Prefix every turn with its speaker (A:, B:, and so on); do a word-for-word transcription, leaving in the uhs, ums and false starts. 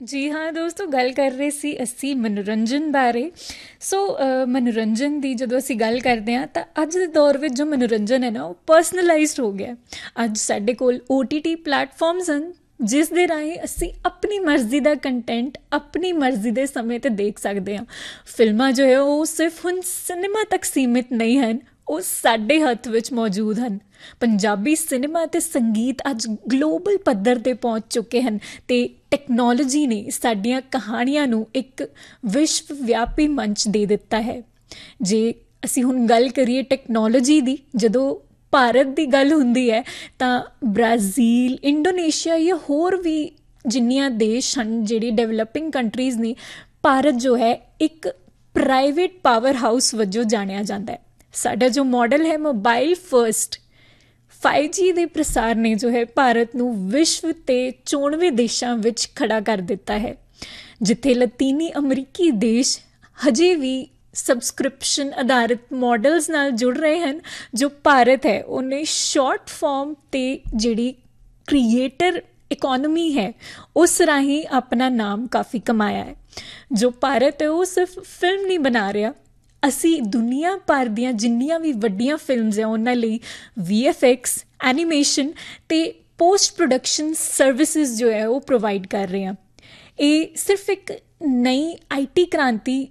A: ਜੀ ਹਾਂ ਦੋਸਤੋ, ਗੱਲ ਕਰ ਰਹੇ ਸੀ ਅਸੀਂ ਮਨੋਰੰਜਨ ਬਾਰੇ। ਸੋ ਮਨੋਰੰਜਨ ਦੀ ਜਦੋਂ ਅਸੀਂ ਗੱਲ ਕਰਦੇ ਹਾਂ ਤਾਂ ਅੱਜ ਦੇ ਦੌਰ ਵਿੱਚ ਜੋ ਮਨੋਰੰਜਨ ਹੈ ਨਾ, ਉਹ ਪਰਸਨਲਾਈਜ਼ਡ ਹੋ ਗਿਆ। ਅੱਜ ਸਾਡੇ ਕੋਲ ਓ ਟੀ ਟੀ ਪਲੈਟਫਾਰਮਸ ਹਨ, ਜਿਸ ਦੇ ਰਾਹੀਂ ਅਸੀਂ ਆਪਣੀ ਮਰਜ਼ੀ ਦਾ ਕੰਟੈਂਟ ਆਪਣੀ ਮਰਜ਼ੀ ਦੇ ਸਮੇਂ 'ਤੇ ਦੇਖ ਸਕਦੇ ਹਾਂ। ਫਿਲਮਾਂ ਜੋ ਹੈ ਉਹ ਸਿਰਫ ਹੁਣ ਸਿਨੇਮਾ ਤੱਕ ਸੀਮਿਤ ਨਹੀਂ ਹਨ, ਉਹ ਸਾਡੇ ਹੱਥ ਵਿੱਚ ਮੌਜੂਦ ਹਨ। ਪੰਜਾਬੀ ਸਿਨੇਮਾ ਅਤੇ ਸੰਗੀਤ ਅੱਜ ਗਲੋਬਲ ਪੱਧਰ 'ਤੇ ਪਹੁੰਚ ਚੁੱਕੇ ਹਨ ਅਤੇ ਟੈਕਨੋਲੋਜੀ ਨੇ ਸਾਡੀਆਂ ਕਹਾਣੀਆਂ ਨੂੰ ਇੱਕ ਵਿਸ਼ਵ ਵਿਆਪੀ ਮੰਚ ਦੇ ਦਿੱਤਾ ਹੈ। ਜੇ ਅਸੀਂ ਹੁਣ ਗੱਲ ਕਰੀਏ ਟੈਕਨੋਲੋਜੀ ਦੀ, ਜਦੋਂ ਭਾਰਤ ਦੀ ਗੱਲ ਹੁੰਦੀ ਹੈ ਤਾਂ ਬ੍ਰਾਜ਼ੀਲ, ਇੰਡੋਨੇਸ਼ੀਆ ਜਾਂ ਹੋਰ ਵੀ ਜਿੰਨੀਆਂ ਦੇਸ਼ ਹਨ ਜਿਹੜੀ ਡਿਵੈਲਪਿੰਗ ਕੰਟਰੀਜ਼ ਨੇ, ਭਾਰਤ ਜੋ ਹੈ ਇੱਕ ਪ੍ਰਾਈਵੇਟ ਪਾਵਰ ਹਾਊਸ ਵਜੋਂ ਜਾਣਿਆ ਜਾਂਦਾ ਹੈ। ਸਾਡਾ ਜੋ ਮਾਡਲ ਹੈ ਮੋਬਾਈਲ ਫਸਟ ਫਾਈਵ ਜੀ ਦੇ ਪ੍ਰਸਾਰ ਨੇ ਜੋ ਹੈ ਭਾਰਤ ਨੂੰ ਵਿਸ਼ਵ ਅਤੇ ਚੋਣਵੇਂ ਦੇਸ਼ਾਂ ਵਿੱਚ ਖੜਾ ਕਰ ਦਿੱਤਾ ਹੈ। ਜਿੱਥੇ ਲਤੀਨੀ ਅਮਰੀਕੀ ਦੇਸ਼ ਹਜੇ ਵੀ ਸਬਸਕ੍ਰਿਪਸ਼ਨ ਆਧਾਰਿਤ ਮਾਡਲਸ ਨਾਲ ਜੁੜ ਰਹੇ ਹਨ, ਜੋ ਭਾਰਤ ਹੈ ਉਹਨੇ ਸ਼ਾਰਟ ਫਾਰਮ 'ਤੇ ਜਿਹੜੀ ਕ੍ਰੀਏਟਰ ਇਕੋਨਮੀ ਹੈ ਉਸ ਰਾਹੀਂ ਆਪਣਾ ਨਾਮ ਕਾਫੀ ਕਮਾਇਆ ਹੈ। ਜੋ ਭਾਰਤ ਹੈ ਉਹ ਸਿਰਫ ਫਿਲਮ ਨਹੀਂ ਬਣਾ ਰਿਹਾ, ਅਸੀਂ ਦੁਨੀਆ ਭਰ ਦੀਆਂ ਜਿੰਨੀਆਂ ਵੀ ਵੱਡੀਆਂ ਫਿਲਮਸ ਹੈ ਉਹਨਾਂ ਲਈ ਵੀ ਐਫ ਐਕਸ, ਐਨੀਮੇਸ਼ਨ ਅਤੇ ਪੋਸਟ ਪ੍ਰੋਡਕਸ਼ਨ ਸਰਵਿਸਿਜ਼ ਜੋ ਹੈ ਉਹ ਪ੍ਰੋਵਾਈਡ ਕਰ ਰਹੇ ਹਾਂ। ਇਹ ਸਿਰਫ ਇੱਕ ਨਈ ਆਈ ਟੀ ਕ੍ਰਾਂਤੀ